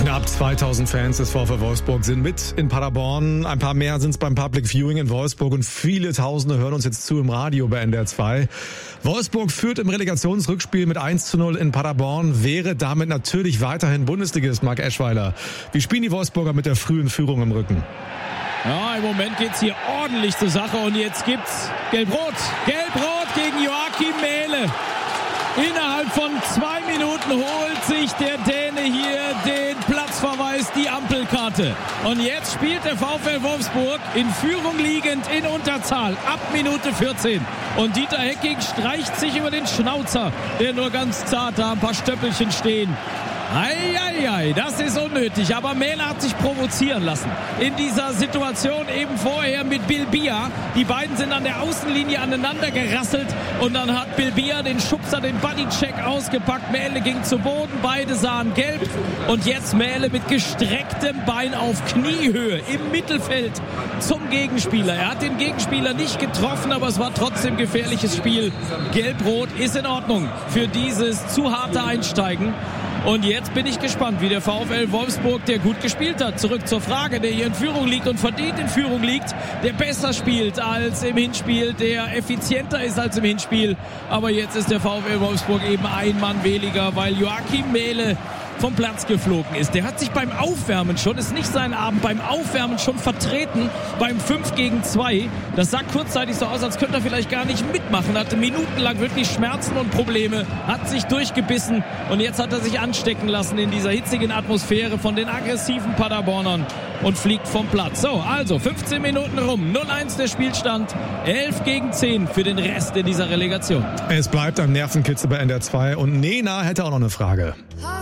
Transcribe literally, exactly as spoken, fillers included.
Knapp zweitausend Fans des VfL Wolfsburg sind mit in Paderborn. Ein paar mehr sind es beim Public Viewing in Wolfsburg und viele Tausende hören uns jetzt zu im Radio bei N D R zwei. Wolfsburg führt im Relegationsrückspiel mit eins zu null in Paderborn, wäre damit natürlich weiterhin Bundesligist, Marc Eschweiler. Wie spielen die Wolfsburger mit der frühen Führung im Rücken? Ja, im Moment geht's hier ordentlich zur Sache und jetzt gibt's Gelb-Rot. Gelb-Rot gegen Joachim Mähle. Innerhalb von zwei Minuten holt sich der Däne hier den Platzverweis, die Ampelkarte. Und jetzt spielt der VfL Wolfsburg in Führung liegend in Unterzahl ab Minute vierzehn. Und Dieter Hecking streicht sich über den Schnauzer, der nur ganz zart da ein paar Stöppelchen stehen. Eieiei, das ist unnötig, aber Mähle hat sich provozieren lassen. In dieser Situation eben vorher mit Bilbia. Die beiden sind an der Außenlinie aneinander gerasselt und dann hat Bilbia den Schubser, den Bodycheck ausgepackt. Mähle ging zu Boden, beide sahen gelb und jetzt Mähle mit gestrecktem Bein auf Kniehöhe im Mittelfeld zum Gegenspieler. Er hat den Gegenspieler nicht getroffen, aber es war trotzdem gefährliches Spiel. Gelb-Rot ist in Ordnung für dieses zu harte Einsteigen. Und jetzt bin ich gespannt, wie der VfL Wolfsburg, der gut gespielt hat, zurück zur Frage, der hier in Führung liegt und verdient in Führung liegt, der besser spielt als im Hinspiel, der effizienter ist als im Hinspiel. Aber jetzt ist der VfL Wolfsburg eben ein Mann weniger, weil Joachim Mähle vom Platz geflogen ist. Der hat sich beim Aufwärmen schon, ist nicht sein Abend, beim Aufwärmen schon vertreten beim fünf gegen zwei. Das sah kurzzeitig so aus, als könnte er vielleicht gar nicht mitmachen. Hatte minutenlang wirklich Schmerzen und Probleme, hat sich durchgebissen und jetzt hat er sich anstecken lassen in dieser hitzigen Atmosphäre von den aggressiven Paderbornern und fliegt vom Platz. So, also fünfzehn Minuten rum, null eins der Spielstand, elf gegen zehn für den Rest in dieser Relegation. Es bleibt ein Nervenkitzel bei N D R zwei und Nena hätte auch noch eine Frage.